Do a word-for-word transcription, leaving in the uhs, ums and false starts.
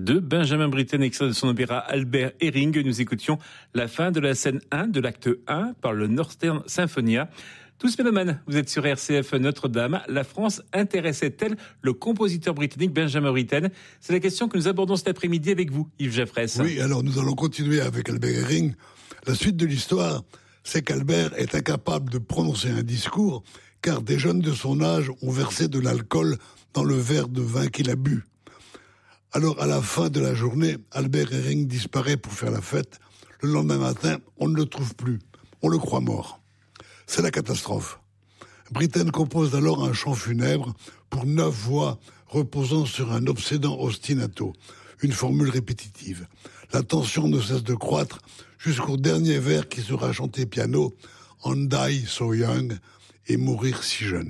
de Benjamin Britten, extrait de son opéra Albert Herring. Nous écoutions la fin de la scène un de l'acte un par le Northern Symphonia. Tous Mélomanes, vous êtes sur R C F Notre-Dame. La France intéressait-elle le compositeur britannique Benjamin Britten? C'est la question que nous abordons cet après-midi avec vous, Yves Jaffresse. Oui, alors nous allons continuer avec Albert Herring. La suite de l'histoire, c'est qu'Albert est incapable de prononcer un discours car des jeunes de son âge ont versé de l'alcool dans le verre de vin qu'il a bu. Alors, à la fin de la journée, Albert Herring disparaît pour faire la fête. Le lendemain matin, on ne le trouve plus. On le croit mort. C'est la catastrophe. Britten compose alors un chant funèbre pour neuf voix reposant sur un obsédant ostinato, une formule répétitive. La tension ne cesse de croître jusqu'au dernier vers qui sera chanté piano, « On die so young » et « mourir si jeune ».